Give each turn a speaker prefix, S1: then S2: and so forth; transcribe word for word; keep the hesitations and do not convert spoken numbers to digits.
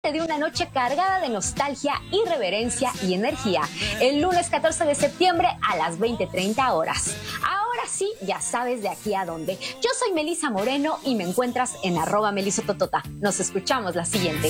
S1: de una noche cargada de nostalgia, irreverencia y energía. El lunes catorce de septiembre a las veinte treinta horas. Ahora sí, ya sabes de aquí a dónde. Yo soy Melisa Moreno y me encuentras en arroba melisototota. Nos escuchamos la siguiente.